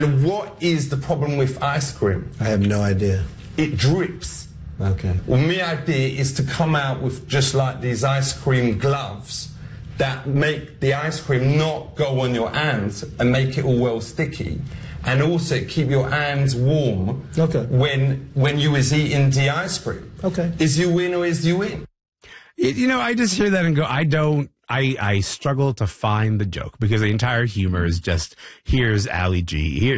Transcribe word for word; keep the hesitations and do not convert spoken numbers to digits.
What is the problem with ice cream? I have no idea. It drips. Okay. Well, my idea is to come out with just like these ice cream gloves that make the ice cream not go on your hands and make it all well sticky, and also keep your hands warm. Okay. When when you is eating the ice cream. Okay. Is you win or is you win? You know, I just hear that and go, I don't. I, I struggle to find the joke because the entire humor is just, here's Ali G. Here,